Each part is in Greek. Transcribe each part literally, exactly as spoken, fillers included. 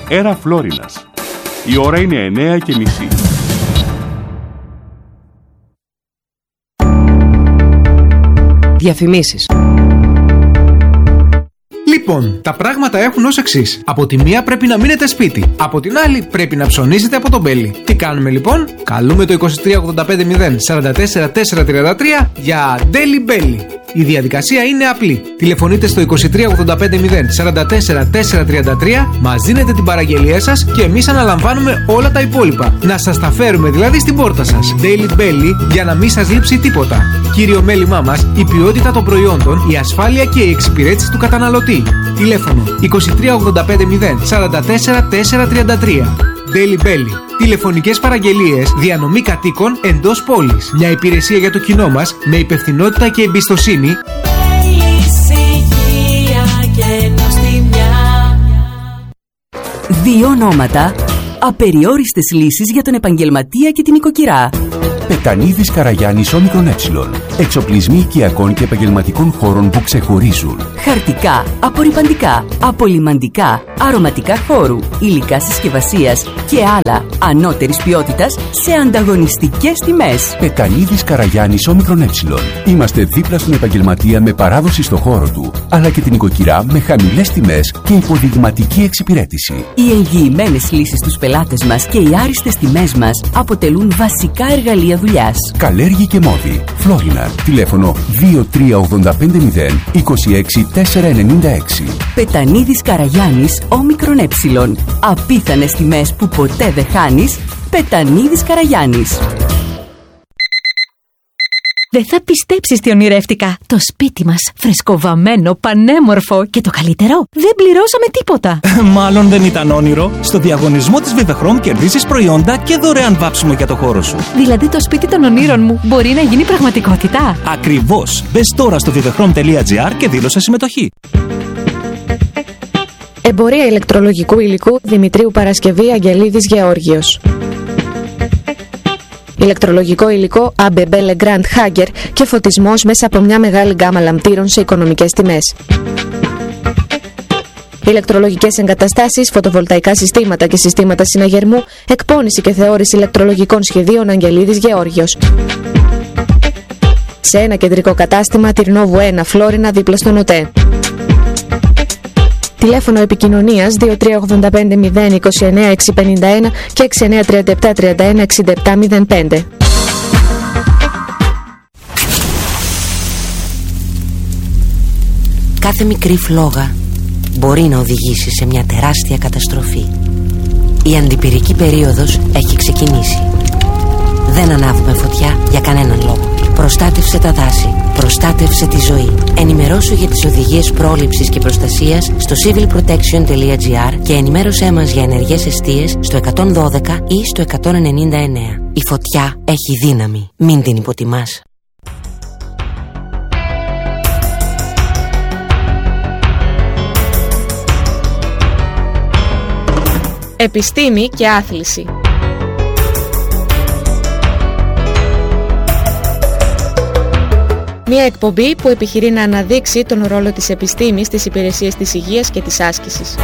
Έρα Φλόρινας. Η ώρα είναι εννέα και μισή. Διαφημίσεις. Λοιπόν, τα πράγματα έχουν ως εξής. Από τη μία πρέπει να μείνετε σπίτι. Από την άλλη πρέπει να ψωνίσετε από τον Μπέλι. Τι κάνουμε λοιπόν? Καλούμε το είκοσι τρία ογδόντα πέντε μηδέν σαράντα τέσσερα τετρακόσια τριάντα τρία για Daily Belly. Η διαδικασία είναι απλή. Τηλεφωνείτε στο είκοσι τρία ογδόντα πέντε μηδέν σαράντα τέσσερα τετρακόσια τριάντα τρία, μας δίνετε την παραγγελία σας και εμείς αναλαμβάνουμε όλα τα υπόλοιπα. Να σας τα φέρουμε δηλαδή στην πόρτα σας. Daily Belly για να μην σας λείψει τίποτα. Κύριο μέλημά μας, η ποιότητα των προϊόντων, η ασφάλεια και η εξυπηρέτηση του καταναλωτή. Τηλέφωνο είκοσι τρία ογδόντα πέντε μηδέν σαράντα τέσσερα τετρακόσια τριάντα τρία. Daily Belly. Τηλεφωνικές παραγγελίες, διανομή κατοίκων εντός πόλης. Μια υπηρεσία για το κοινό μας με υπευθυνότητα και εμπιστοσύνη. Δύο ονόματα, απεριόριστες λύσεις για τον επαγγελματία και την οικοκυρά. Πετανίδης Καραγιάννης Όμικρον Ε. Εξοπλισμοί οικιακών και επαγγελματικών χώρων που ξεχωρίζουν. Χαρτικά, απορρυπαντικά, απολυμαντικά, αρωματικά χώρου, υλικά συσκευασίας και άλλα ανώτερης ποιότητας σε ανταγωνιστικές τιμές. Πετανίδης Καραγιάννης Όμικρον Ε. Είμαστε δίπλα στον επαγγελματία με παράδοση στο χώρο του, αλλά και την οικοκυρά με χαμηλές τιμές και υποδειγματική εξυπηρέτηση. Οι εγγυημένες λύσεις στους πελάτες μας και οι άριστες τιμές μας αποτελούν βασικά εργαλεία δουλειάς. Καλέργη και Μόδι. Φλόρινα. Τηλέφωνο δύο τρία ογδόντα πέντε μηδέν είκοσι έξι τετρακόσια ενενήντα έξι. Πετανίδης Καραγιάννης Όμικρον Ε. Απίθανες τιμές που ποτέ δεν χάνεις. Πετανίδης Καραγιάννης. Δεν θα πιστέψεις τι ονειρεύτηκα. Το σπίτι μας, φρεσκοβαμμένο, πανέμορφο και το καλύτερο, δεν πληρώσαμε τίποτα. Μάλλον δεν ήταν όνειρο. Στο διαγωνισμό της Vivechrom κερδίζεις προϊόντα και δωρεάν βάψιμο για το χώρο σου. Δηλαδή το σπίτι των ονείρων μου μπορεί να γίνει πραγματικότητα. Ακριβώς. Μπες τώρα στο vivechrom τελεία gr και δήλωσε συμμετοχή. Εμπορία ηλεκτρολογικού υλικού Δημητρίου Παρασκευή Αγγελίδης Γεώργιος. Ηλεκτρολογικό υλικό έι μπι μπι Legrand Hager και φωτισμός μέσα από μια μεγάλη γκάμα λαμπτήρων σε οικονομικές τιμές. Ηλεκτρολογικές εγκαταστάσεις, φωτοβολταϊκά συστήματα και συστήματα συναγερμού, εκπώνηση και θεώρηση ηλεκτρολογικών σχεδίων Αγγελίδης Γεώργιος. Σε ένα κεντρικό κατάστημα, Τυρνόβου ένα, Φλόρινα, δίπλα στον ΟΤΕ. Τηλέφωνο επικοινωνίας δύο τρία ογδόντα πέντε μηδέν είκοσι εννέα εξακόσια πενήντα ένα και έξι εννέα τριάντα επτά τριάντα ένα εξήντα επτά μηδέν πέντε. Κάθε μικρή φλόγα μπορεί να οδηγήσει σε μια τεράστια καταστροφή. Η αντιπυρική περίοδος έχει ξεκινήσει. Δεν ανάβουμε φωτιά για κανέναν λόγο. Προστάτευσε τα δάση. Προστάτευσε τη ζωή. Ενημερώσου για τις οδηγίες πρόληψης και προστασίας στο civil protection τελεία gr και ενημέρωσέ μας για ενεργές εστίες στο εκατόν δώδεκα ή στο εκατόν ενενήντα εννέα. Η φωτιά έχει δύναμη. Μην την υποτιμάς. Επιστήμη και άθληση. Μια εκπομπή που επιχειρεί να αναδείξει τον ρόλο της επιστήμης στις υπηρεσίες της υγείας και της άσκησης.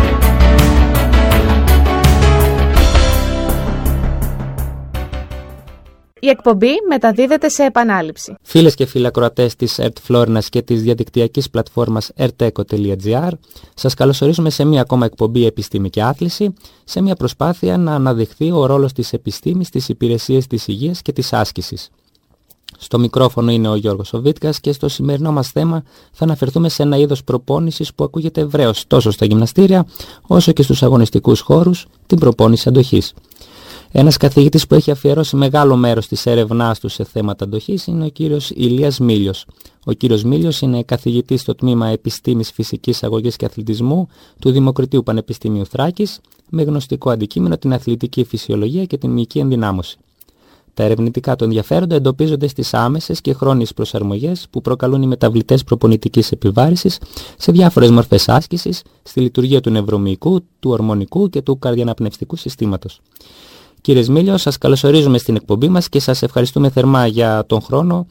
Η εκπομπή μεταδίδεται σε επανάληψη. Φίλες και φίλοι ακροατές της ΕΡΤ Φλόρινας και της διαδικτυακής πλατφόρμας ερτέκο τελεία gr, σας καλωσορίζουμε σε μια ακόμα εκπομπή Επιστήμη και Άθληση, σε μια προσπάθεια να αναδειχθεί ο ρόλος της επιστήμης στις υπηρεσίες της υγείας και της άσκησης. Στο μικρόφωνο είναι ο Γιώργος Οβίτκας και στο σημερινό μας θέμα θα αναφερθούμε σε ένα είδος προπόνησης που ακούγεται ευρέως τόσο στα γυμναστήρια όσο και στους αγωνιστικούς χώρους, την προπόνηση αντοχής. Ένας καθηγητής που έχει αφιερώσει μεγάλο μέρος της έρευνάς του σε θέματα αντοχής είναι ο κύριος Ηλίας Μήλιος. Ο κύριος Μήλιος είναι καθηγητής στο τμήμα Επιστήμης Φυσικής Αγωγής και Αθλητισμού του Δημοκρατίου Πανεπιστημίου Θράκης, με γνωστικό αντικείμενο την αθλητική φυσιολογία και την μυϊκή ενδυνάμωση. Τα ερευνητικά του ενδιαφέροντα εντοπίζονται στις άμεσες και χρόνιες προσαρμογές που προκαλούν οι μεταβλητές προπονητικής επιβάρησης σε διάφορες μορφές άσκησης, στη λειτουργία του νευρομυϊκού, του ορμονικού και του καρδιαναπνευστικού συστήματος. Κύριε Μήλιο, σας καλωσορίζουμε στην εκπομπή μας και σας ευχαριστούμε θερμά για τον χρόνο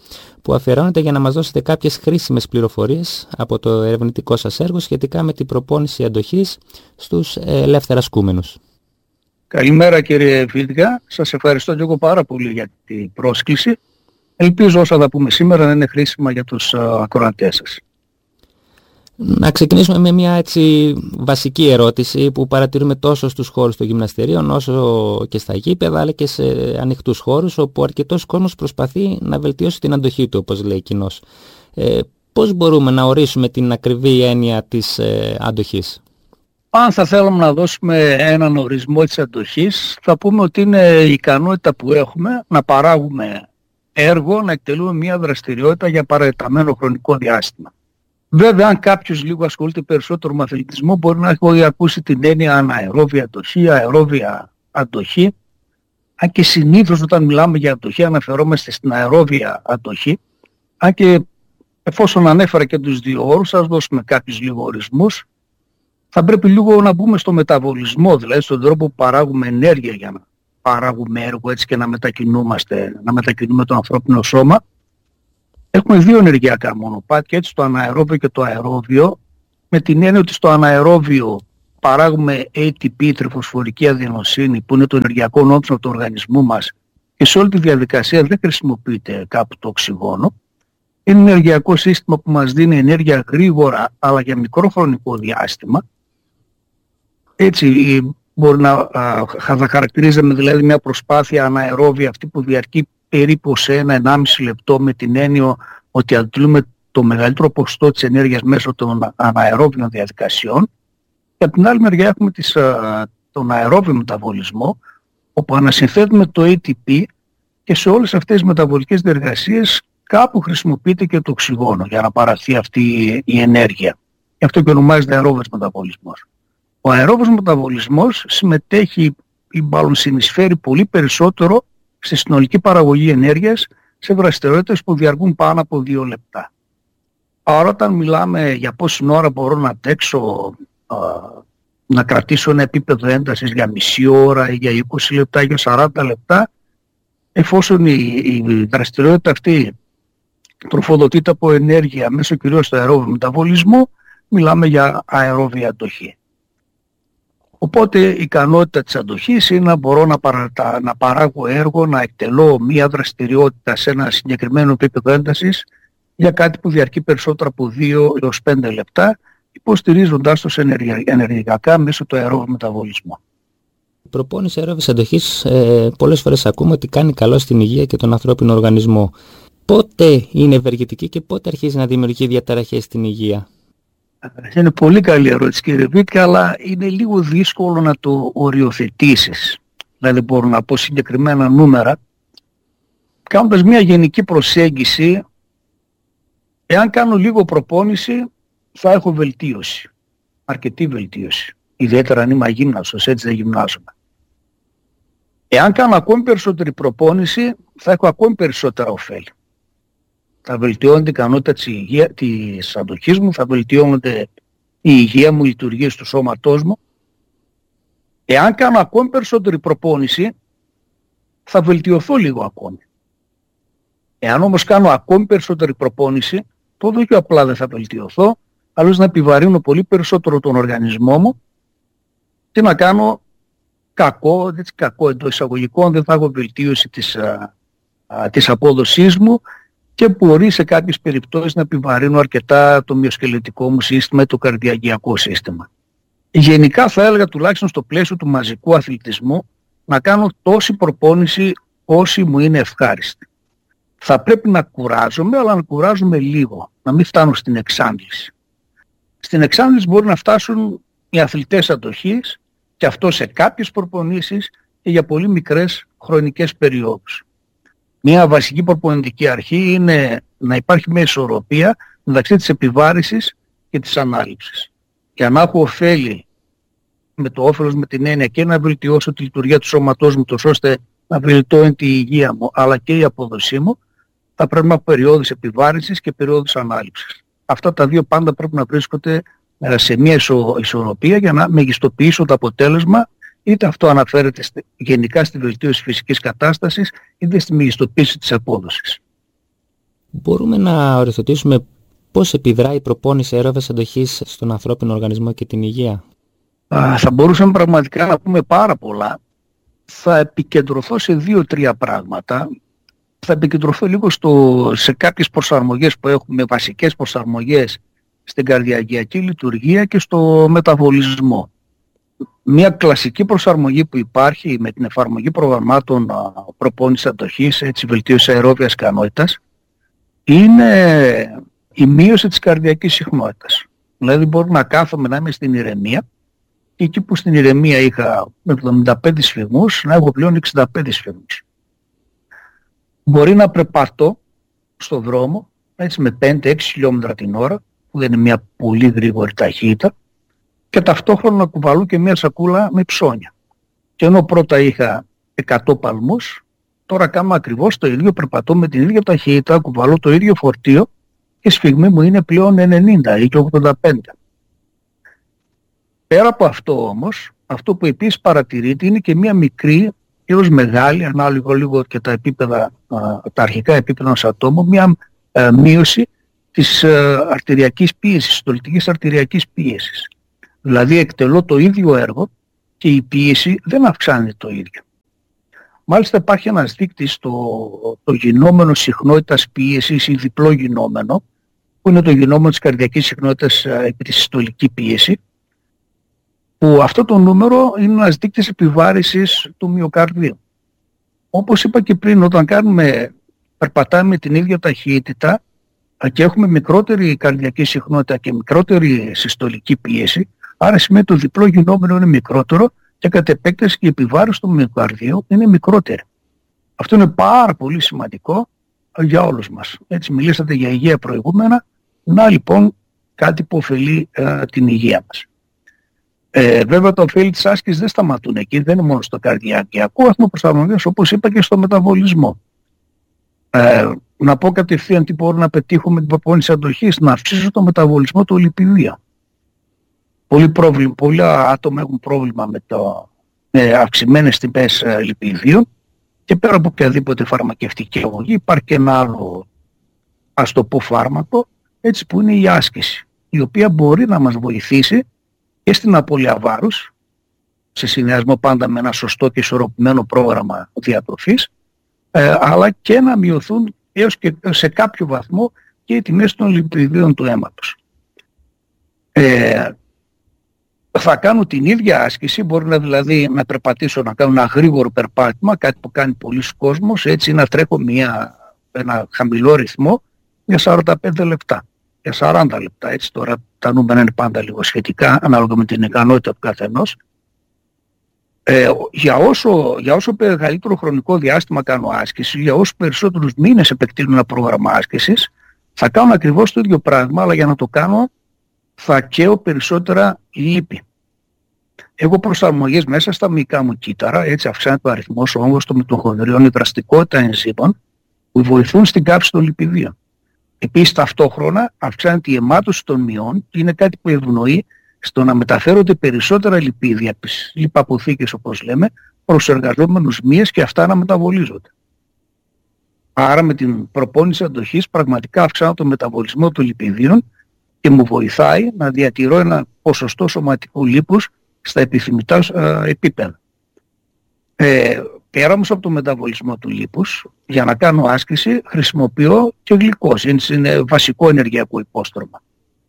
που αφιερώνεται για να μας δώσετε κάποιες χρήσιμες πληροφορίες από το ερευνητικό σας έργο σχετικά με την προπόνηση αντοχής στους ελεύθερα ασκούμενους. Καλημέρα κύριε Φίτικα, σας ευχαριστώ και εγώ πάρα πολύ για την πρόσκληση. Ελπίζω όσα θα πούμε σήμερα να είναι χρήσιμα για τους ακροατές σας. Να ξεκινήσουμε με μια έτσι βασική ερώτηση που παρατηρούμε τόσο στους χώρους των γυμναστερίων όσο και στα γήπεδα, αλλά και σε ανοιχτούς χώρους όπου αρκετός κόσμος προσπαθεί να βελτιώσει την αντοχή του, όπως λέει κοινώς. Ε, πώς μπορούμε να ορίσουμε την ακριβή έννοια της ε, αντοχής? Αν θα θέλαμε να δώσουμε έναν ορισμό της αντοχής, θα πούμε ότι είναι η ικανότητα που έχουμε να παράγουμε έργο, να εκτελούμε μια δραστηριότητα για παρατεταμένο χρονικό διάστημα. Βέβαια, αν κάποιος λίγο ασχολείται περισσότερο με αθλητισμό, μπορεί να έχει ακούσει την έννοια αναερόβια αντοχή, αερόβια αντοχή. Αν και συνήθως όταν μιλάμε για αντοχή αναφερόμαστε στην αερόβια αντοχή. Αν και εφόσον ανέφερα και τους δύο όρους, θα δώσουμε κάποιους λίγο ορισμούς. Θα πρέπει λίγο να μπούμε στο μεταβολισμό, δηλαδή στον τρόπο που παράγουμε ενέργεια για να παράγουμε έργο έτσι και να μετακινούμαστε, να μετακινούμε το ανθρώπινο σώμα. Έχουμε δύο ενεργειακά μονοπάτια, έτσι το αναερόβιο και το αερόβιο, με την έννοια ότι στο αναερόβιο παράγουμε έι τι πι, τρυφοσφορική αδενοσίνη, που είναι το ενεργειακό νόμισμα του οργανισμού μας και σε όλη τη διαδικασία δεν χρησιμοποιείται κάπου το οξυγόνο. Είναι ένα ενεργειακό σύστημα που μας δίνει ενέργεια γρήγορα αλλά για μικρό χρονικό διάστημα. Έτσι μπορεί να θα χαρακτηρίζαμε δηλαδή μια προσπάθεια αναερόβια αυτή που διαρκεί περίπου σε ένα ενάμιση λεπτό, με την έννοια ότι αντλούμε το μεγαλύτερο ποσοστό της ενέργειας μέσω των αναερόβιων διαδικασιών. Και από την άλλη μεριά έχουμε τις, τον αερόβιο μεταβολισμό, όπου ανασυνθέτουμε το έι τι πι και σε όλες αυτές τις μεταβολικές διεργασίες κάπου χρησιμοποιείται και το οξυγόνο για να παραχθεί αυτή η ενέργεια. Γι' αυτό και ονομάζεται αερόβιος μεταβολισμός. Ο αερόβιος μεταβολισμός συμμετέχει ή μάλλον συνεισφέρει πολύ περισσότερο στη συνολική παραγωγή ενέργειας σε δραστηριότητες που διαρκούν πάνω από δύο λεπτά. Άρα όταν μιλάμε για πόση ώρα μπορώ να αντέξω, α, να κρατήσω ένα επίπεδο έντασης για μισή ώρα ή για είκοσι λεπτά ή για σαράντα λεπτά, εφόσον η, η δραστηριότητα αυτή τροφοδοτείται από ενέργεια μέσω κυρίως του αερόβιου μεταβολισμού, μιλάμε για αερόβια αντοχή. Οπότε η ικανότητα της αντοχής είναι να μπορώ να, παρα, να παράγω έργο, να εκτελώ μία δραστηριότητα σε ένα συγκεκριμένο επίπεδο έντασης για κάτι που διαρκεί περισσότερο από δύο έως πέντε λεπτά, υποστηρίζοντάς το ενεργειακά μέσω του αερόβιου μεταβολισμού. Η προπόνηση αερόβιας αντοχής ε, πολλές φορές ακούμε ότι κάνει καλό στην υγεία και τον ανθρώπινο οργανισμό. Πότε είναι ευεργετική και πότε αρχίζει να δημιουργεί διαταραχές στην υγεία? Είναι πολύ καλή ερώτηση κύριε Βίτκα, αλλά είναι λίγο δύσκολο να το οριοθετήσεις. Δηλαδή μπορώ να πω συγκεκριμένα νούμερα. Κάνοντας μια γενική προσέγγιση, εάν κάνω λίγο προπόνηση θα έχω βελτίωση. Αρκετή βελτίωση. Ιδιαίτερα αν είμαι αγύμναστος, έτσι δεν γυμνάζομαι. Εάν κάνω ακόμη περισσότερη προπόνηση θα έχω ακόμη περισσότερα ωφέλη. Θα βελτιώνεται η ικανότητα της, υγεία, της αντοχής μου, θα βελτιώνεται η υγεία μου, η λειτουργία του σώματός μου. Εάν κάνω ακόμη περισσότερη προπόνηση, θα βελτιωθώ λίγο ακόμη. Εάν όμως κάνω ακόμη περισσότερη προπόνηση, τότε όχι απλά δεν θα βελτιωθώ, αλλά να επιβαρύνω πολύ περισσότερο τον οργανισμό μου και να κάνω κακό, έτσι, κακό εντός εισαγωγικών, δεν θα έχω βελτίωση της, α, α, της απόδοσής μου, και μπορεί σε κάποιες περιπτώσεις να επιβαρύνω αρκετά το μυοσκελετικό μου σύστημα ή το καρδιαγγειακό σύστημα. Γενικά θα έλεγα τουλάχιστον στο πλαίσιο του μαζικού αθλητισμού να κάνω τόση προπόνηση όση μου είναι ευχάριστη. Θα πρέπει να κουράζομαι, αλλά να κουράζομαι λίγο, να μην φτάνω στην εξάντληση. Στην εξάντληση μπορεί να φτάσουν οι αθλητές αντοχής και αυτό σε κάποιες προπονήσεις και για πολύ μικρές χρονικές περιόδους. Μια βασική προπονητική αρχή είναι να υπάρχει μια ισορροπία μεταξύ της επιβάρησης και της ανάληψης. Για να έχω ωφέλη με το όφελος, με την έννοια και να βελτιώσω τη λειτουργία του σώματός μου, τόσο ώστε να βελτιώνει τη υγεία μου αλλά και η απόδοσή μου, θα πρέπει να έχω περιόδους επιβάρησης και περιόδους ανάληψης. Αυτά τα δύο πάντα πρέπει να βρίσκονται σε μια ισο, ισορροπία για να μεγιστοποιήσω το αποτέλεσμα, είτε αυτό αναφέρεται γενικά στη βελτίωση φυσικής κατάστασης, είτε στη μεγιστοποίηση της απόδοσης. Μπορούμε να οριοθετήσουμε πώς επιδρά η προπόνηση αερόβιας αντοχής στον ανθρώπινο οργανισμό και την υγεία? Α, θα μπορούσαμε πραγματικά να πούμε πάρα πολλά. Θα επικεντρωθώ σε δύο-τρία πράγματα. Θα επικεντρωθώ λίγο στο, σε κάποιες προσαρμογές που έχουμε, βασικές προσαρμογές στην καρδιακιακή λειτουργία και στο μεταβολισμό. Μια κλασική προσαρμογή που υπάρχει με την εφαρμογή προγραμμάτων προπόνησης αντοχής, έτσι βελτίωση αερόβιας ικανότητας, είναι η μείωση της καρδιακής συχνότητας. Δηλαδή μπορώ να κάθομαι να είμαι στην ηρεμία και εκεί που στην ηρεμία είχα εβδομήντα πέντε σφυγμούς να έχω πλέον εξήντα πέντε σφυγμούς. Μπορεί να περπατώ στο δρόμο έτσι με πέντε έξι χιλιόμετρα την ώρα, που δεν είναι μια πολύ γρήγορη ταχύτητα, και ταυτόχρονα να κουβαλώ και μια σακούλα με ψώνια. Και ενώ πρώτα είχα εκατό παλμούς, τώρα κάνω ακριβώς το ίδιο, περπατώ με την ίδια ταχύτητα, κουβαλώ το ίδιο φορτίο και η σφυγμή μου είναι πλέον ενενήντα ή και ογδόντα πέντε. Πέρα από αυτό όμως, αυτό που επίσης παρατηρείται είναι και μια μικρή έως μεγάλη, ανάλογα λίγο και τα επίπεδα, τα αρχικά επίπεδα ενός ατόμου, μια ε, μείωση της ε, αρτηριακής πίεσης, συστολικής αρτηριακής πίεσης. Δηλαδή εκτελώ το ίδιο έργο και η πίεση δεν αυξάνεται το ίδιο. Μάλιστα υπάρχει ένας δείκτης, το, το γινόμενο συχνότητας πίεσης ή διπλό γινόμενο, που είναι το γινόμενο της καρδιακής συχνότητας επί τη συστολική πίεση, που αυτό το νούμερο είναι ένας δείκτης επιβάρησης του μυοκαρδίου. Όπως είπα και πριν, όταν κάνουμε, περπατάμε την ίδια ταχύτητα και έχουμε μικρότερη καρδιακή συχνότητα και μικρότερη συστολική πίεση, άρα σημαίνει το διπλό γινόμενο είναι μικρότερο και κατ' επέκταση και η επιβάρηση του μυοκαρδίου είναι μικρότερη. Αυτό είναι πάρα πολύ σημαντικό για όλους μας. Έτσι μιλήσατε για υγεία προηγούμενα, να λοιπόν κάτι που ωφελεί ε, την υγεία μας. Ε, βέβαια τα ωφέλη της άσκησης δεν σταματούν εκεί, δεν είναι μόνο στο καρδιακιακό, έχουμε προσαρμογές όπως είπα και στο μεταβολισμό. Ε, να πω κατευθείαν τι μπορώ να πετύχω με την προπόνηση αντοχής, να αυξήσω το μεταβολισμό του λιπιδίου. Πολλοί, πρόβλημα, πολλά άτομα έχουν πρόβλημα με, το, με αυξημένες τιμές ε, λιπιδίων και πέρα από οποιαδήποτε φαρμακευτική αγωγή υπάρχει και ένα άλλο, ας το πω, φάρμακο, έτσι, που είναι η άσκηση, η οποία μπορεί να μας βοηθήσει και στην απώλεια βάρους, σε συνδυασμό πάντα με ένα σωστό και ισορροπημένο πρόγραμμα διατροφής, ε, αλλά και να μειωθούν έως και σε κάποιο βαθμό και οι τιμές των λιπιδίων του αίματος. Ε, θα κάνω την ίδια άσκηση, μπορεί να, δηλαδή να περπατήσω, να κάνω ένα γρήγορο περπάτημα, κάτι που κάνει πολλοί κόσμος, έτσι να τρέχω μια, ένα χαμηλό ρυθμό για σαράντα πέντε λεπτά, για σαράντα λεπτά, έτσι τώρα τα νούμερα είναι πάντα λίγο σχετικά, ανάλογα με την ικανότητα του καθενός. Ε, για, όσο, για όσο μεγαλύτερο χρονικό διάστημα κάνω άσκηση, για όσο περισσότερους μήνες επεκτείνω ένα πρόγραμμα άσκησης, θα κάνω ακριβώς το ίδιο πράγμα, αλλά για να το κάνω θα καίω περισσότερα λίπη. Έχω προσαρμογές μέσα στα μυϊκά μου κύτταρα, έτσι αυξάνεται ο αριθμός, ο όγκος των μυτοχονδριών, η δραστικότητα ενζύμων που βοηθούν στην κάψη των λιπιδίων. Επίσης ταυτόχρονα αυξάνεται η αιμάτωση των μειών και είναι κάτι που ευνοεί στο να μεταφέρονται περισσότερα λιπίδια, λιπαποθήκες όπως λέμε, προς εργαζόμενους μύες και αυτά να μεταβολίζονται. Άρα με την προπόνηση αντοχής πραγματικά αυξάνω το μεταβολισμό των λιπιδίων και μου βοηθάει να διατηρώ ένα ποσοστό σωματικού λίπους στα επιθυμητά ε, επίπεδα. Ε, πέρα όμως από το μεταβολισμό του λίπους, για να κάνω άσκηση χρησιμοποιώ και γλυκόζη, είναι βασικό ενεργειακό υπόστρωμα.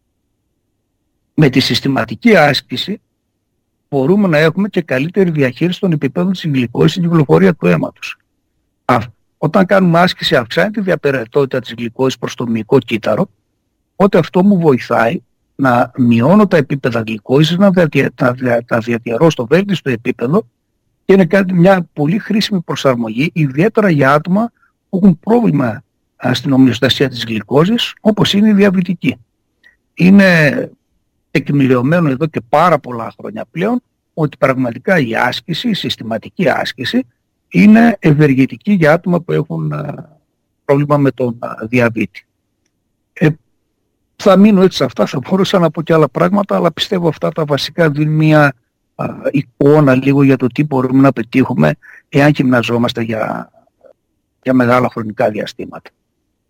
Με τη συστηματική άσκηση μπορούμε να έχουμε και καλύτερη διαχείριση των επιπέδων της γλυκόζης στην κυκλοφορία του αίματος. Α, όταν κάνουμε άσκηση αυξάνεται η διαπεραιότητα της γλυκόζης προς το μυϊκό κύτταρο, οπότε αυτό μου βοηθάει να μειώνω τα επίπεδα γλυκόζης, να δια, τα, τα διατηρώ στο βέλτιστο επίπεδο και είναι κάτι, μια πολύ χρήσιμη προσαρμογή, ιδιαίτερα για άτομα που έχουν πρόβλημα στην ομοιοστασία της γλυκόζης, όπως είναι η διαβητική. Είναι τεκμηριωμένο εδώ και πάρα πολλά χρόνια πλέον ότι πραγματικά η άσκηση, η συστηματική άσκηση είναι ευεργετική για άτομα που έχουν πρόβλημα με τον διαβήτη. Ε, θα μείνω έτσι σε αυτά, θα μπορούσα να πω και άλλα πράγματα, αλλά πιστεύω αυτά τα βασικά δίνουν μια α, εικόνα λίγο για το τι μπορούμε να πετύχουμε εάν γυμναζόμαστε για, για μεγάλα χρονικά διαστήματα.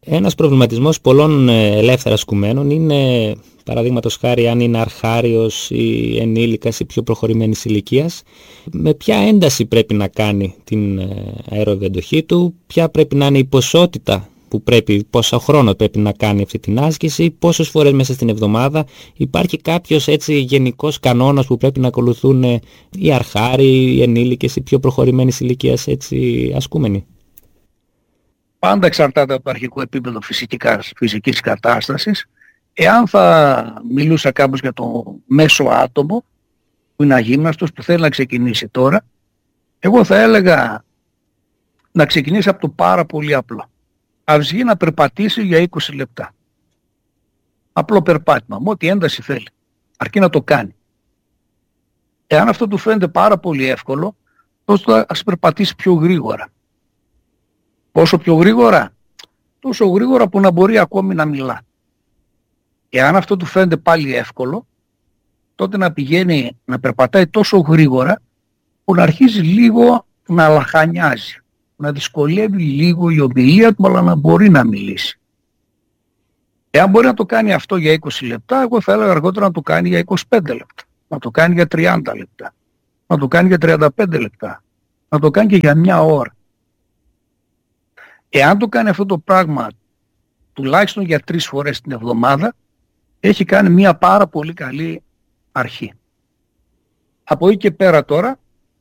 Ένας προβληματισμός πολλών ελεύθερα ασκουμένων είναι, παραδείγματος χάρη, αν είναι αρχάριος ή ενήλικας ή πιο προχωρημένης ηλικίας, με ποια ένταση πρέπει να κάνει την αερόβια αντοχή του, ποια πρέπει να είναι η ποσότητα που πρέπει, πόσο χρόνο πρέπει να κάνει αυτή την άσκηση, πόσες φορές μέσα στην εβδομάδα. Υπάρχει κάποιος έτσι γενικός κανόνας που πρέπει να ακολουθούν οι αρχάροι, οι ενήλικες, οι πιο προχωρημένης ηλικίας έτσι ασκούμενοι? Πάντα εξαρτάται από το αρχικό επίπεδο φυσικής, φυσικής κατάστασης. Εάν θα μιλούσα κάπως για το μέσο άτομο, που είναι αγύμναστος, που θέλει να ξεκινήσει τώρα, εγώ θα έλεγα να ξεκινήσει από το πάρα πολύ απλό. Ας βγει να περπατήσει για είκοσι λεπτά. Απλό περπάτημα, με ό,τι ένταση θέλει. Αρκεί να το κάνει. Εάν αυτό του φαίνεται πάρα πολύ εύκολο, τότε ας περπατήσει πιο γρήγορα. Πόσο πιο γρήγορα? Τόσο γρήγορα που να μπορεί ακόμη να μιλά. Εάν αυτό του φαίνεται πάλι εύκολο, τότε να πηγαίνει να περπατάει τόσο γρήγορα που να αρχίζει λίγο να λαχανιάζει. Να δυσκολεύει λίγο η ομιλία του, αλλά να μπορεί να μιλήσει. Εάν μπορεί να το κάνει αυτό για είκοσι λεπτά, εγώ θα έλεγα αργότερα να το κάνει για είκοσι πέντε λεπτά. Να το κάνει για τριάντα λεπτά. Να το κάνει για τριάντα πέντε λεπτά. Να το κάνει και για μια ώρα. Εάν το κάνει αυτό το πράγμα τουλάχιστον για τρεις φορές την εβδομάδα, έχει κάνει μια πάρα πολύ καλή αρχή. Από εκεί και πέρα τώρα,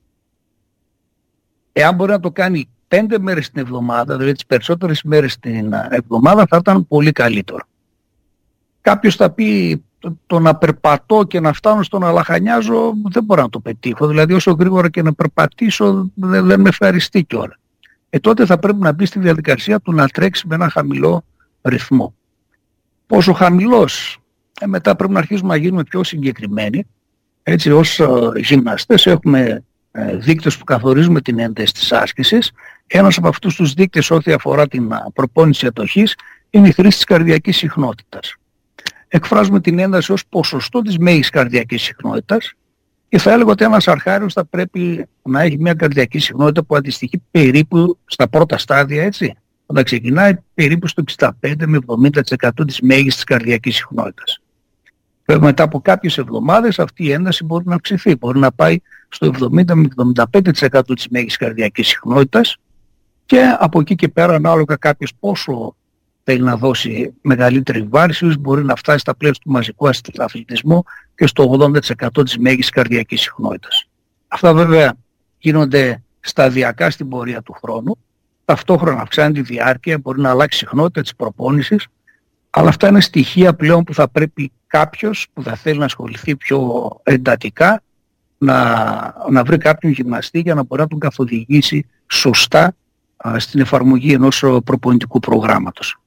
εάν μπορεί να το κάνει πέντε μέρες την εβδομάδα, δηλαδή τις περισσότερες μέρες την εβδομάδα, θα ήταν πολύ καλύτερο. Κάποιος θα πει το, το να περπατώ και να φτάνω στο να λαχανιάζω δεν μπορώ να το πετύχω. Δηλαδή όσο γρήγορα και να περπατήσω δεν, δεν με ευχαριστεί κιόλα. Ε, τότε θα πρέπει να μπει στη διαδικασία του να τρέξει με ένα χαμηλό ρυθμό. Πόσο χαμηλός? Ε, μετά πρέπει να αρχίσουμε να γίνουμε πιο συγκεκριμένοι. Έτσι ως ε, γυμναστές έχουμε ε, δείκτες που καθορίζουμε την ένταση της άσκησης. Ένας από αυτούς τους δείκτες ό,τι αφορά την προπόνηση ατοχής είναι η χρήση της καρδιακής συχνότητας. Εκφράζουμε την ένταση ως ποσοστό της μέγιστης καρδιακής συχνότητας και θα έλεγα ότι ένας αρχάριος θα πρέπει να έχει μια καρδιακή συχνότητα που αντιστοιχεί περίπου στα πρώτα στάδια, έτσι, όταν ξεκινάει περίπου στο εξήντα πέντε με εβδομήντα τοις εκατό της μέγιστης καρδιακής συχνότητας. Βέβαια μετά από κάποιες εβδομάδες αυτή η ένταση μπορεί να αυξηθεί, μπορεί να πάει στο εβδομήντα με εβδομήντα πέντε τοις εκατό της μέγιστης καρδιακής συχνότητας και από εκεί και πέρα ανάλογα κάποιος πόσο θέλει να δώσει μεγαλύτερη βάρηση, μπορεί να φτάσει στα πλαίσια του μαζικού αθλητισμού και στο ογδόντα τοις εκατό της μέγιστης καρδιακής συχνότητας. Αυτά βέβαια γίνονται σταδιακά στην πορεία του χρόνου. Ταυτόχρονα αυξάνει τη διάρκεια, μπορεί να αλλάξει η συχνότητα της προπόνησης, αλλά αυτά είναι στοιχεία πλέον που θα πρέπει κάποιος που θα θέλει να ασχοληθεί πιο εντατικά να, να βρει κάποιον γυμναστή για να μπορεί να τον καθοδηγήσει σωστά α, στην εφαρμογή ενός προπονητικού προγράμματος.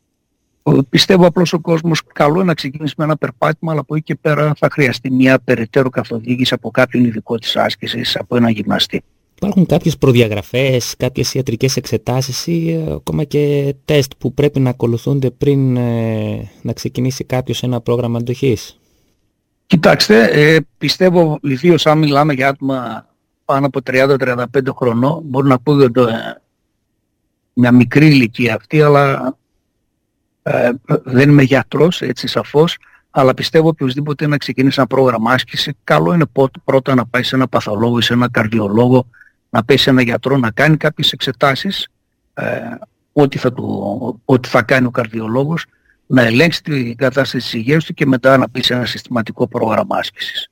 Πιστεύω απλώς ο κόσμος καλό είναι να ξεκινήσει με ένα περπάτημα, αλλά από εκεί και πέρα θα χρειαστεί μια περαιτέρω καθοδήγηση από κάποιον ειδικό της άσκησης, από έναν γυμναστή. Υπάρχουν κάποιες προδιαγραφές, κάποιες ιατρικές εξετάσεις ή ακόμα και τεστ που πρέπει να ακολουθούνται πριν ε, να ξεκινήσει κάποιος ένα πρόγραμμα αντοχής? Κοιτάξτε, ε, πιστεύω ιδίως αν μιλάμε για άτομα πάνω από τριάντα με τριάντα πέντε χρονών, μπορεί να ακούγεται ε, μια μικρή ηλικία αυτή, αλλά ε, δεν είμαι γιατρός, έτσι σαφώς, αλλά πιστεύω οποιοδήποτε να ξεκινήσει ένα πρόγραμμα άσκηση, καλό είναι πρώτα να πάει σε ένα παθολόγο ή σε ένα καρδιολόγο, να πάει σε ένα γιατρό, να κάνει κάποιες εξετάσεις, ε, ό,τι, θα του, ό,τι θα κάνει ο καρδιολόγος, να ελέγξει την κατάσταση της υγείας του και μετά να πει σε ένα συστηματικό πρόγραμμα άσκησης.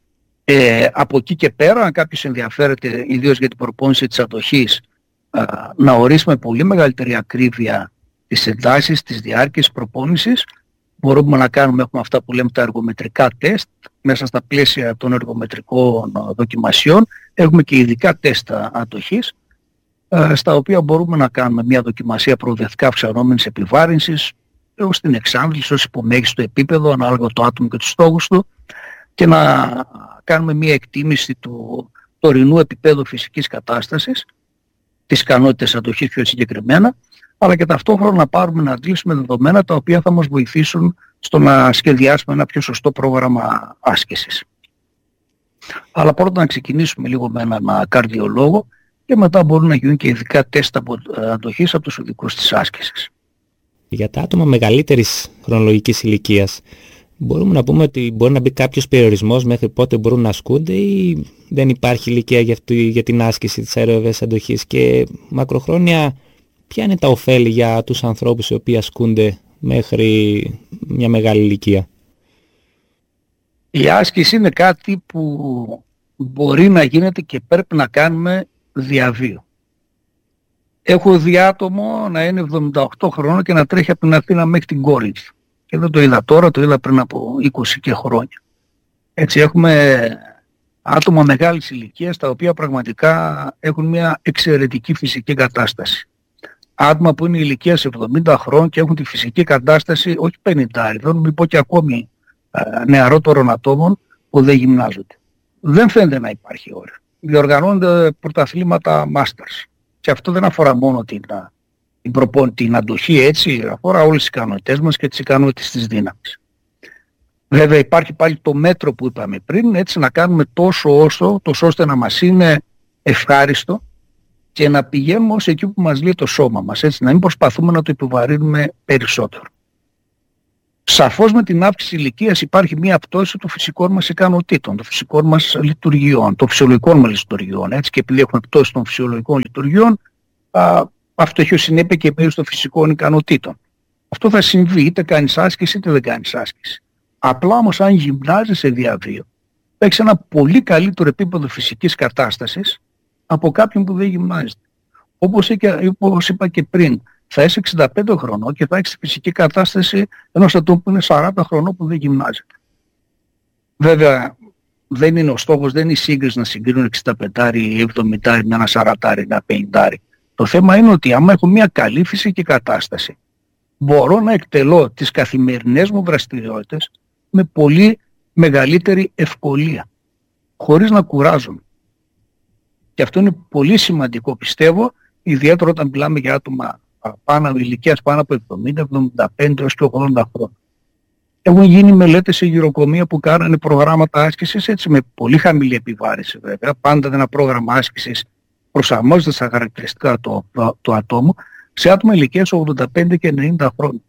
Ε, από εκεί και πέρα, αν κάποιος ενδιαφέρεται ιδίως για την προπόνηση της ατοχής, ε, να ορίσει με πολύ μεγαλύτερη ακρίβεια τις εντάσεις, τις διάρκειες προπόνησης, μπορούμε να κάνουμε, έχουμε αυτά που λέμε τα εργομετρικά τεστ, μέσα στα πλαίσια των εργομετρικών δοκιμασιών έχουμε και ειδικά τεστ ατοχής, στα οποία μπορούμε να κάνουμε μια δοκιμασία προοδευτικά αυξανόμενης επιβάρυνσης έως την εξάντληση, ως υπομέγιστο επίπεδο ανάλογα το άτομο και τους στόχους του και να κάνουμε μια εκτίμηση του τωρινού επίπεδου φυσικής κατάστασης, τις ικανότητες ατοχής πιο συγκεκριμένα, αλλά και ταυτόχρονα να πάρουμε να αντλήσουμε δεδομένα τα οποία θα μας βοηθήσουν στο να σχεδιάσουμε ένα πιο σωστό πρόγραμμα άσκησης. Αλλά πρώτα να ξεκινήσουμε λίγο με έναν καρδιολόγο και μετά μπορούν να γίνουν και ειδικά τεστ αντοχής από τους ειδικούς της άσκησης. Για τα άτομα μεγαλύτερης χρονολογικής ηλικίας, μπορούμε να πούμε ότι μπορεί να μπει κάποιος περιορισμός μέχρι πότε μπορούν να ασκούνται, ή δεν υπάρχει ηλικία για, αυτή, για την άσκηση της αερόβιας αντοχής, και μακροχρόνια ποια είναι τα ωφέλη για τους ανθρώπους οι οποίοι ασκούνται μέχρι μια μεγάλη ηλικία? Η άσκηση είναι κάτι που μπορεί να γίνεται και πρέπει να κάνουμε διαβίου. Έχω δει άτομο να είναι εβδομήντα οκτώ χρόνων και να τρέχει από την Αθήνα μέχρι την Κόρινθο. Και δεν το είδα τώρα, το είδα πριν από είκοσι και χρόνια. Έτσι έχουμε άτομα μεγάλης ηλικίας, τα οποία πραγματικά έχουν μια εξαιρετική φυσική κατάσταση. Άτομα που είναι ηλικίας εβδομήντα χρόνων και έχουν τη φυσική κατάσταση, όχι πενήντα, μην πω και ακόμη νεαρότερων ατόμων που δεν γυμνάζονται. Δεν φαίνεται να υπάρχει όριο. Διοργανώνονται πρωταθλήματα Masters. Και αυτό δεν αφορά μόνο την, την, προπο, την αντοχή, έτσι, αφορά όλες τις ικανότητες μας και τις ικανότητες της δύναμης. Βέβαια υπάρχει πάλι το μέτρο που είπαμε πριν, έτσι, να κάνουμε τόσο όσο, τόσο ώστε να μας είναι ευχάριστο και να πηγαίνουμε ως εκεί που μας λέει το σώμα μας, έτσι, να μην προσπαθούμε να το επιβαρύνουμε περισσότερο. Σαφώς με την αύξηση ηλικίας υπάρχει μια πτώση των φυσικών μας ικανοτήτων, των φυσικών μας λειτουργιών, των φυσιολογικών μας λειτουργιών. Έτσι, και επειδή έχουμε πτώση των φυσιολογικών λειτουργιών, α, αυτό έχει ως συνέπεια και μείωση των φυσικών ικανοτήτων. Αυτό θα συμβεί είτε κάνεις άσκηση είτε δεν κάνεις άσκηση. Απλά όμως αν γυμνάζεσαι διαβίου, θα έχεις ένα πολύ καλύτερο επίπεδο φυσικής κατάστασης από κάποιον που δεν γυμνάζεται. Όπως, όπως είπα και πριν, θα είσαι εξήντα πέντε χρονών και θα έχεις τη φυσική κατάσταση ενός ατόμου που είναι σαράντα χρονών που δεν γυμνάζεται. Βέβαια, δεν είναι ο στόχος, δεν είναι η σύγκριση να συγκρίνουν εξήντα πέντε ή εβδομήντα με ένα σαράντα ή ένα πενήντα. Το θέμα είναι ότι άμα έχω μια καλή φυσική κατάσταση, μπορώ να εκτελώ τις καθημερινές μου δραστηριότητες με πολύ μεγαλύτερη ευκολία, χωρίς να κουράζομαι. Και αυτό είναι πολύ σημαντικό, πιστεύω, ιδιαίτερα όταν μιλάμε για άτομα πάνω, ηλικίας πάνω από εβδομήντα, εβδομήντα πέντε έως και ογδόντα χρόνια. Έχουν γίνει μελέτες σε γυροκομεία που κάνανε προγράμματα άσκησης, έτσι, με πολύ χαμηλή επιβάρηση βέβαια. Πάντα ένα πρόγραμμα άσκησης προσαρμόζεται στα χαρακτηριστικά του, του, του ατόμου σε άτομα ηλικίας ογδόντα πέντε και ενενήντα χρόνια.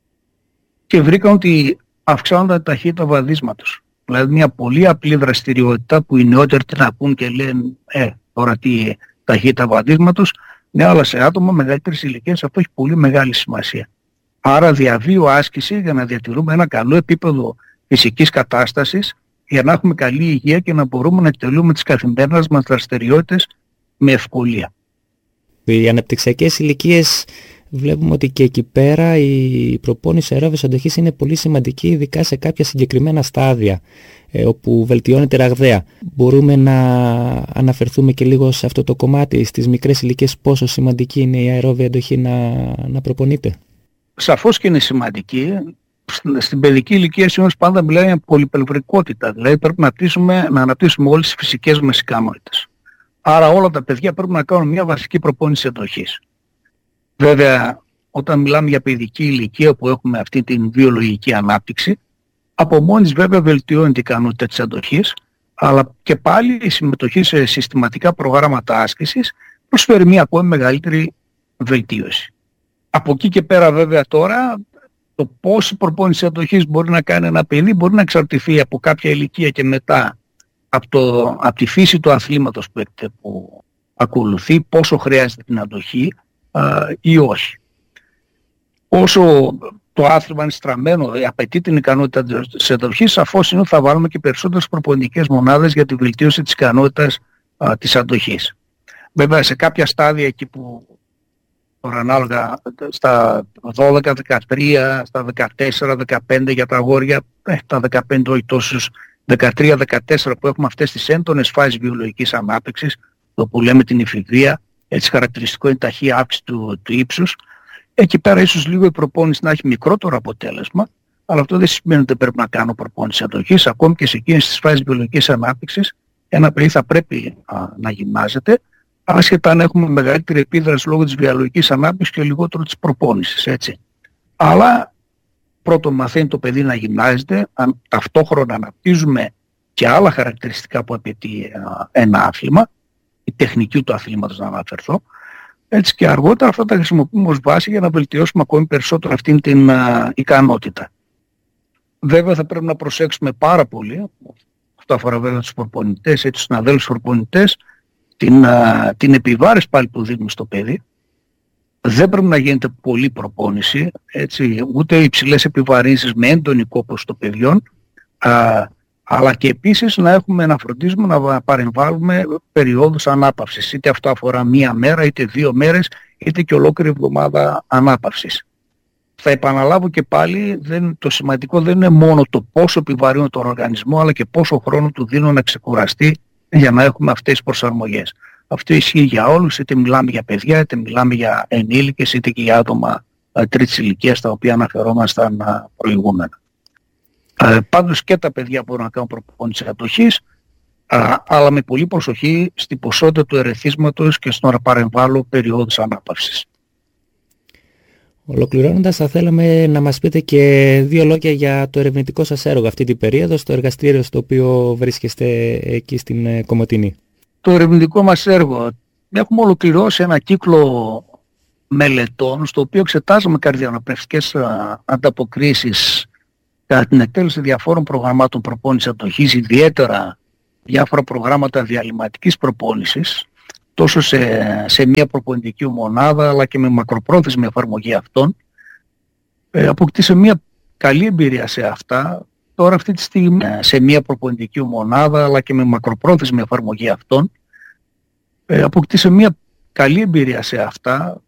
Και βρήκαν ότι αυξάνονταν η ταχύτητα βαδίσματος. Δηλαδή μια πολύ απλή δραστηριότητα που οι νεότεροι την ακούν και λένε ε, τώρα τι ταχύτητα βαδίσματος, ναι, αλλά σε άτομα μεγαλύτερης ηλικίας αυτό έχει πολύ μεγάλη σημασία. Άρα διαβίου άσκηση για να διατηρούμε ένα καλό επίπεδο φυσικής κατάστασης, για να έχουμε καλή υγεία και να μπορούμε να εκτελούμε τις καθημερινές μας δραστηριότητες με ευκολία. Οι αναπτυξιακές ηλικίες βλέπουμε ότι και εκεί πέρα η προπόνηση αερόβιας αντοχής είναι πολύ σημαντική, ειδικά σε κάποια συγκεκριμένα στάδια ε, όπου βελτιώνεται ραγδαία. Μπορούμε να αναφερθούμε και λίγο σε αυτό το κομμάτι, στις μικρές ηλικίες, πόσο σημαντική είναι η αερόβια αντοχή να, να προπονείται? Σαφώς και είναι σημαντική. Στην παιδική ηλικία σήμερα πάντα μιλάει για πολυπλευρικότητα, δηλαδή πρέπει να αναπτύσσουμε, να αναπτύσσουμε όλες τις φυσικές μας ικανότητες. Άρα όλα τα παιδιά πρέπει να κάνουν μια βασική προπόνηση αντοχής. Βέβαια, όταν μιλάμε για παιδική ηλικία που έχουμε αυτή την βιολογική ανάπτυξη, από μόνης βέβαια βελτιώνεται η ικανότητα της αντοχής, αλλά και πάλι η συμμετοχή σε συστηματικά προγράμματα άσκησης προσφέρει μια ακόμη μεγαλύτερη βελτίωση. Από εκεί και πέρα βέβαια τώρα, το πόση προπόνηση αντοχής μπορεί να κάνει ένα παιδί μπορεί να εξαρτηθεί από κάποια ηλικία και μετά από, το, από τη φύση του αθλήματος που, που ακολουθεί, πόσο χρειάζεται την αντοχή α, ή όχι. Όσο το άθλημα είναι στραμμένο, απαιτεί την ικανότητα της αντοχής, σαφώς είναι ότι θα βάλουμε και περισσότερες προπονητικές μονάδες για τη βελτίωση της ικανότητας α, της αντοχής. Βέβαια σε κάποια στάδια εκεί που τώρα ανάλογα στα δώδεκα δεκατρία, στα δεκατέσσερα δεκαπέντε για τα αγόρια, ε, τα δεκαπέντε όχι τόσους, δεκατρία δεκατέσσερα που έχουμε αυτές τις έντονες φάσεις βιολογικής ανάπτυξης, το που λέμε την υφηβεία, έτσι χαρακτηριστικό είναι η ταχεία αύξηση του, του ύψους. Εκεί πέρα ίσως λίγο η προπόνηση να έχει μικρότερο αποτέλεσμα, αλλά αυτό δεν σημαίνει ότι πρέπει να κάνω προπόνηση αντοχής. Ακόμη και σε εκείνες τις φάσεις βιολογικής ανάπτυξης, ένα παιδί θα πρέπει α, να γυμνάζεται, άσχετα αν έχουμε μεγαλύτερη επίδραση λόγω της βιολογικής ανάπτυξης και λιγότερο της προπόνησης, έτσι. Αλλά πρώτον μαθαίνει το παιδί να γυμνάζεται, αν ταυτόχρονα αναπτύσσουμε και άλλα χαρακτηριστικά που απαιτεί α, ένα άθλημα, η τεχνική του αθλήματος να αναφερθώ, Έτσι και αργότερα αυτά τα χρησιμοποιούμε ως βάση για να βελτιώσουμε ακόμη περισσότερο αυτήν την α, ικανότητα. Βέβαια θα πρέπει να προσέξουμε πάρα πολύ, αυτό αφορά βέβαια τους προπονητές, τους συναδέλφους προπονητές, την, α, την επιβάρηση πάλι που δίνουμε στο παιδί. Δεν πρέπει να γίνεται πολλή προπόνηση, έτσι, ούτε υψηλές επιβαρύνσεις με έντονη κόπωση των παιδιών, α, αλλά και επίσης να έχουμε να φροντίζουμε να παρεμβάλλουμε περιόδους ανάπαυσης. Είτε αυτό αφορά μία μέρα, είτε δύο μέρες, είτε και ολόκληρη εβδομάδα ανάπαυσης. Θα επαναλάβω και πάλι, δεν, το σημαντικό δεν είναι μόνο το πόσο επιβαρύνω τον οργανισμό, αλλά και πόσο χρόνο του δίνω να ξεκουραστεί για να έχουμε αυτές τις προσαρμογές. Αυτό ισχύει για όλους, είτε μιλάμε για παιδιά, είτε μιλάμε για ενήλικες, είτε και για άτομα α, τρίτης ηλικίας, τα οποία αναφερόμασταν α, προηγούμενα. Ε, πάντως και τα παιδιά μπορούν να κάνουν προπόνηση αντοχής, α, αλλά με πολύ προσοχή στην ποσότητα του ερεθίσματος και στο να παρεμβάλλω περιόδους ανάπαυσης. Ολοκληρώνοντας, θα θέλαμε να μας πείτε και δύο λόγια για το ερευνητικό σας έργο αυτή την περίοδο, στο εργαστήριο στο οποίο βρίσκεστε εκεί στην Κομοτηνή. Το ερευνητικό μας έργο, έχουμε ολοκληρώσει ένα κύκλο μελετών, στο οποίο εξετάζουμε καρδιοαναπνευστικές ανταποκρίσεις κατά την εκτέλεση διαφόρων προγραμμάτων προπόνησης αντοχής, ιδιαίτερα διάφορα προγράμματα διαλυματικής προπόνησης, τόσο σε, σε μια προπονητική μονάδα, αλλά και με μακροπρόθεσμη εφαρμογή αυτών. Ε, αποκτήσε μια καλή εμπειρία σε αυτά. Τώρα αυτή τη στιγμή σε μια προπονητική μονάδα, αλλά και με μακροπρόθεσμη εφαρμογή αυτών. Ε, αποκτήσε μια καλή εμπειρία σε αυτά.